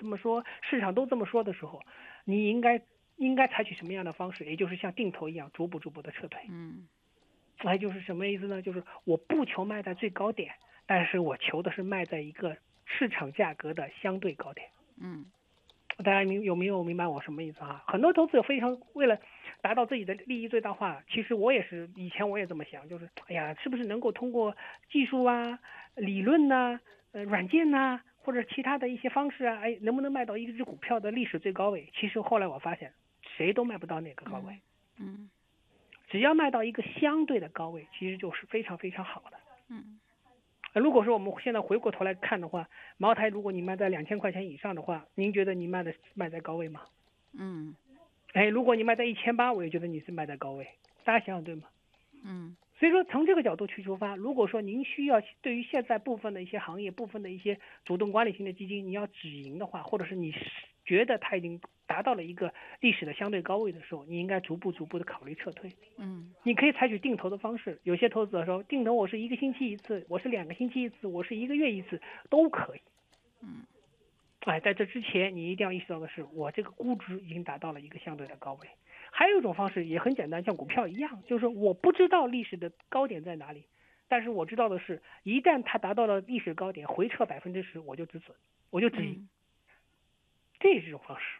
么说，市场都这么说的时候，你应该采取什么样的方式？也就是像定投一样，逐步的撤退。就是什么意思呢？就是我不求卖在最高点，但是我求的是卖在一个市场价格的相对高点。大家有没有明白我什么意思啊？很多投资者非常为了达到自己的利益最大化，其实我也是以前我也这么想，就是哎呀，是不是能够通过技术啊、理论呐、软件呐、或者其他的一些方式啊，能不能卖到一只股票的历史最高位？其实后来我发现，谁都卖不到那个高位。只要卖到一个相对的高位，其实就是非常非常好的。如果说我们现在回过头来看的话，茅台如果你卖在2000块钱以上的话，您觉得你卖在高位吗？如果你卖在1800，我也觉得你是卖在高位，大家想想对吗？所以说从这个角度去出发，如果说您需要对于现在部分的一些行业、部分的一些主动管理型的基金，你要止盈的话，或者是你觉得它已经达到了一个历史的相对高位的时候，你应该逐步的考虑撤退。你可以采取定投的方式，有些投资者说定投我是1个星期一次，我是2个星期一次，我是1个月一次都可以。在这之前你一定要意识到的是，我这个估值已经达到了一个相对的高位。还有一种方式也很简单，像股票一样，就是我不知道历史的高点在哪里，但是我知道的是，一旦它达到了历史高点，回撤10%，我就止损，我就止盈。这是一种方式。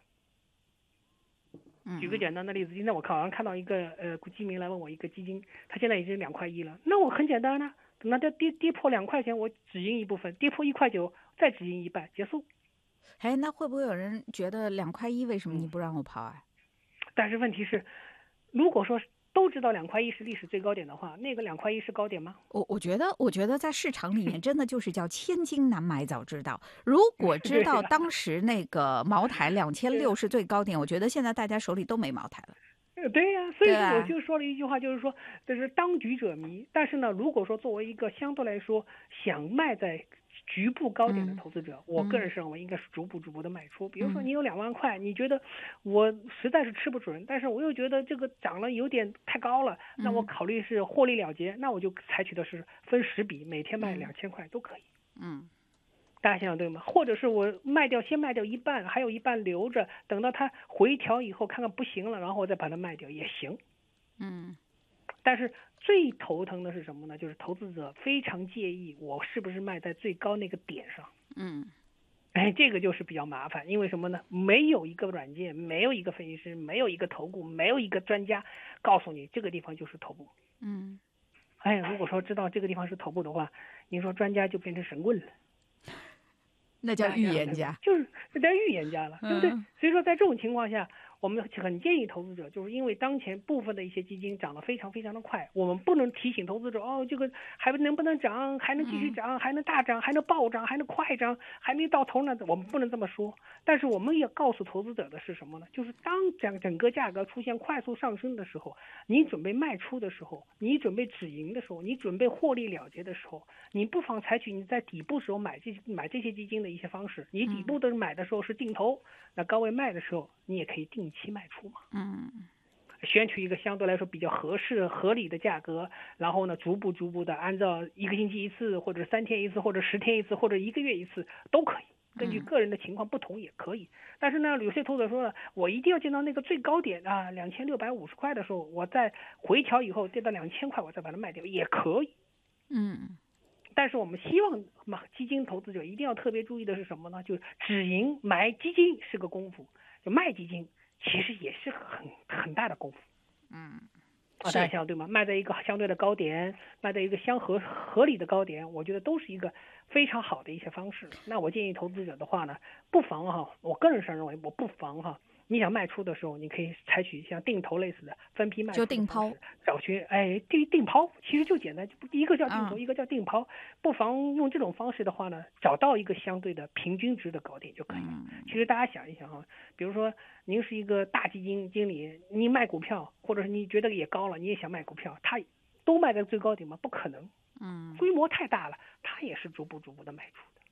举个简单的例子，今天我好像看到一个基民来问我一个基金，它现在已经2.1块了，那我很简单呢，等它跌破2块钱，我止盈一部分，跌破1.9块再止盈一半，结束。 那会不会有人觉得2.1块为什么你不让我抛啊？ 但是问题是，如果说都知道2.1块是历史最高点的话，那个2.1块是高点吗？ 我觉得在市场里面真的就是叫千金难买早知道。如果知道当时那个茅台2600是最高点，我觉得现在大家手里都没茅台了。 对呀，所以说我就说了一句话，就是说这是当局者迷。但是呢，如果说作为一个相对来说想卖在局部高点的投资者，我个人是认为应该是逐步的卖出。比如说你有2万块，你觉得我实在是吃不准，但是我又觉得这个涨了有点太高了，那我考虑是获利了结，那我就采取的是分10笔，每天卖2000块都可以。大家想想对吗？或者是我先卖掉一半，还有一半留着，等到它回调以后看看不行了，然后我再把它卖掉也行。但是最头疼的是什么呢？就是投资者非常介意我是不是卖在最高那个点上。这个就是比较麻烦，因为什么呢？没有一个软件，没有一个分析师，没有一个投顾，没有一个专家告诉你这个地方就是头部。如果说知道这个地方是头部的话，您说专家就变成神棍了。 那叫预言家， 就是那叫预言家了，对不对？所以说在这种情况下，我们很建议投资者，就是因为当前部分的一些基金涨得非常非常的快，我们不能提醒投资者这个还能不能涨，还能继续涨，还能大涨，还能暴涨，还能快涨，还没到头呢，我们不能这么说。但是我们也告诉投资者的是什么呢？就是当整个价格出现快速上升的时候，你准备卖出的时候，你准备止盈的时候，你准备获利了结的时候，你不妨采取你在底部时候买这些基金的一些方式。你底部的买的时候是定投，那高位卖的时候你也可以定期卖出嘛。选取一个相对来说比较合适合理的价格，然后呢逐步的按照1个星期一次，或者3天一次，或者10天一次，或者1个月一次都可以，根据个人的情况不同也可以。但是呢，有些投资者说了，我一定要见到那个最高点啊，2650块的时候，我在回调以后跌到2000块，我再把它卖掉也可以。但是我们希望基金投资者一定要特别注意的是什么呢？就是止盈买基金是个功夫，就卖基金其实也是很大的功夫。大家想对吗？卖在一个相对的高点，卖在一个合理的高点，我觉得都是一个非常好的一些方式。那我建议投资者的话呢，不妨我个人上认为我不妨你想卖出的时候，你可以采取像定投类似的分批卖出， 就定抛， 找寻定抛其实就简单，一个叫定投，一个叫定抛。不妨用这种方式的话呢，找到一个相对的平均值的高点就可以了。其实大家想一想比如说您是一个大基金经理，你卖股票，或者是你觉得也高了，你也想卖股票，它都卖在最高点吗？不可能。规模太大了，它也是逐步的卖出的。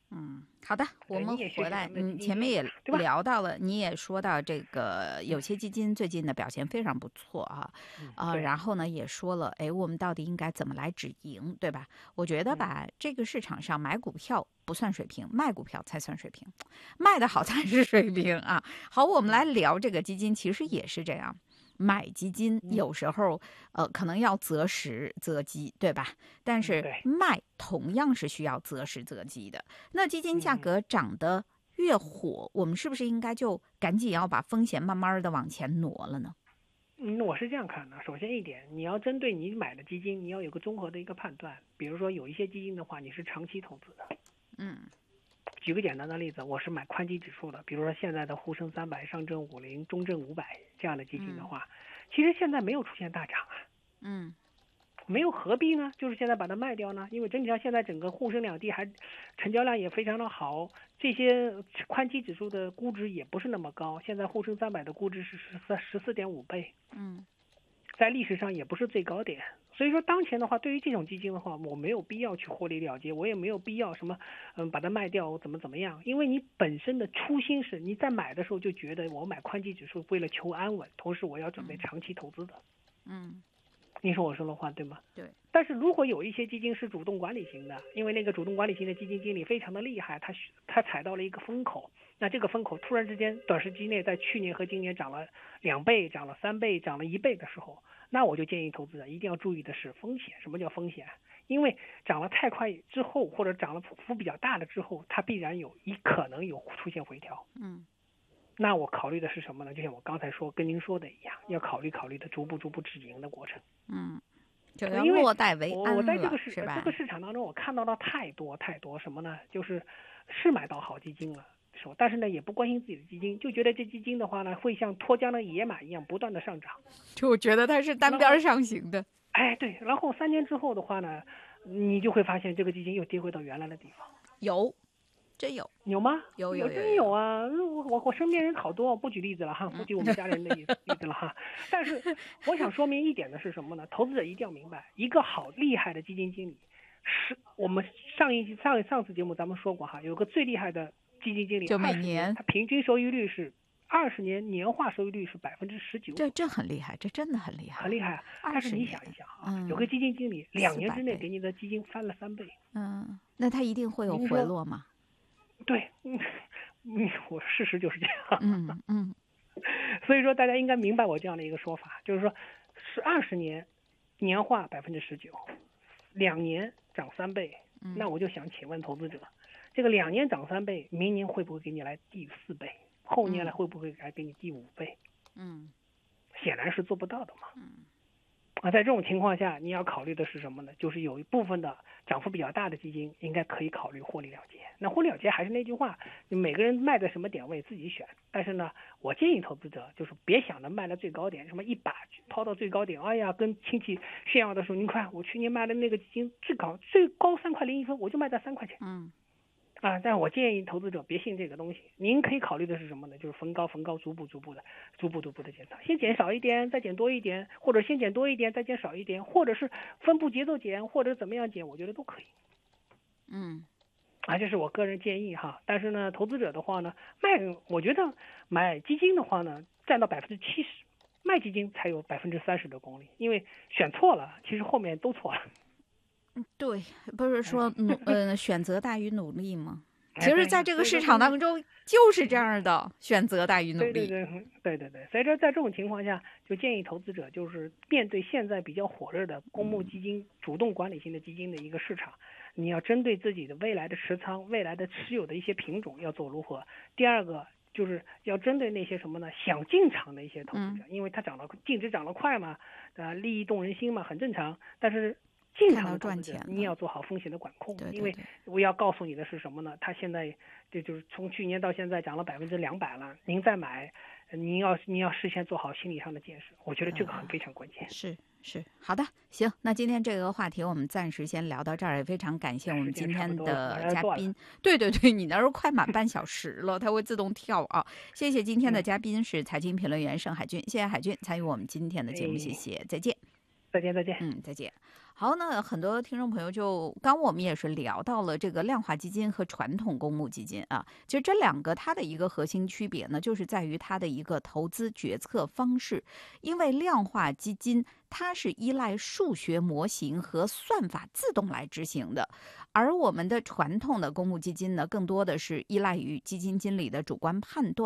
好的，我们回来，前面也聊到了，你也说到这个有些基金最近的表现非常不错然后呢也说了，我们到底应该怎么来止盈，对吧？我觉得吧，这个市场上买股票不算水平，卖股票才算水平，卖的好才是水平啊。好，我们来聊这个基金，其实也是这样。买基金有时候可能要择时择机，对吧？但是卖同样是需要择时择机的。那基金价格涨得越火，我们是不是应该就赶紧要把风险慢慢的往前挪了呢？ 我是这样看的。首先一点，你要针对你买的基金，你要有个综合的一个判断。比如说有一些基金的话，你是长期投资的。举个简单的例子，我是买宽基指数的，比如说现在的沪深300、上证50、中证500这样的基金的话，其实现在没有出现大涨没有，何必呢？就是现在把它卖掉呢？因为整体上现在整个沪深两地还成交量也非常的好，这些宽基指数的估值也不是那么高，现在沪深300的估值是14.5倍，在历史上也不是最高点。所以说当前的话，对于这种基金的话，我没有必要去获利了结，我也没有必要什么把它卖掉怎么样，因为你本身的初心是你在买的时候就觉得我买宽基指数为了求安稳，同时我要准备长期投资的。你说我说的话对吗？ 对。 但是如果有一些基金是主动管理型的，因为那个主动管理型的基金经理非常的厉害，他踩到了一个风口，那这个风口突然之间短时期内在去年和今年涨了2倍、涨了3倍、涨了1倍的时候，那我就建议投资者一定要注意的是风险。什么叫风险？因为涨了太快之后，或者涨了幅比较大的之后，它必然可能有出现回调。那我考虑的是什么呢？就像我刚才跟您说的一样，要考虑的逐步止盈的过程。 就要落袋为安了， 我在这个市场当中，我看到了太多什么呢？就是买到好基金了，但是呢也不关心自己的基金，就觉得这基金的话呢会像脱缰的野马一样不断的上涨， 就觉得它是单边上行的。 对，然后3年之后的话呢，你就会发现这个基金又跌回到原来的地方。 真有吗？ 有真有啊！我身边人好多，不举例子了哈，不举我们家人的例子了哈。但是我想说明一点的是什么呢？投资者一定要明白，一个好厉害的基金经理，是我们上次节目咱们说过哈，有个最厉害的基金经理， 就每年他平均收益率是20年年化收益率是19%， 这很厉害，这真的很厉害， 很厉害。但是你想一想有个基金经理2年之内给你的基金翻了3倍， 那他一定会有回落吗？ 对，我事实就是这样。所以说大家应该明白我这样的一个说法，就是说是20年年化19%，2年涨3倍。那我就想请问投资者，这个2年涨3倍，明年会不会给你来第4倍？后年来会不会来给你第5倍？显然是做不到的嘛。在这种情况下，你要考虑的是什么呢？就是有一部分的涨幅比较大的基金，应该可以考虑获利了结。那获利了结还是那句话，你每个人卖在什么点位自己选。但是呢，我建议投资者就是别想着卖到最高点，什么一把抛到最高点，哎呀，跟亲戚炫耀的时候，你看我去年卖的那个基金最高3块01分，我就卖在3块钱。但我建议投资者别信这个东西。您可以考虑的是什么呢？就是逢高，逐步的减仓，先减少一点，再减多一点，或者先减多一点，再减少一点，或者是分步节奏减，或者怎么样减，我觉得都可以。这是我个人建议哈。但是呢，投资者的话呢，我觉得买基金的话呢，占到70%，卖基金才有30%的功力，因为选错了，其实后面都错了。 对，不是说选择大于努力吗？其实在这个市场当中就是这样的，选择大于努力。 对。所以说在这种情况下，就建议投资者就是面对现在比较火热的公募基金、主动管理型的基金的一个市场，你要针对自己的未来的持仓、未来的持有的一些品种要做如何。第二个就是要针对那些什么呢？想进场的一些投资者，因为它净值涨得快嘛，利益动人心嘛，很正常。但是进场的投资者，你也要做好风险的管控。因为我要告诉你的是什么呢？它现在就是从去年到现在涨了200%了，您再买，你要事先做好心理上的建设，我觉得这个非常关键。 是好的，行，那今天这个话题我们暂时先聊到这儿，也非常感谢我们今天的嘉宾。对，你那儿快满半小时了，它会自动跳啊。谢谢今天的嘉宾是财经评论员盛海军，谢谢海军参与我们今天的节目，谢谢，再见。 再见。 再见。 好，那很多听众朋友刚我们也是聊到了这个量化基金和传统公募基金啊，其实这两个它的一个核心区别呢，就是在于它的一个投资决策方式，因为量化基金它是依赖数学模型和算法自动来执行的，而我们的传统的公募基金呢，更多的是依赖于基金经理的主观判断。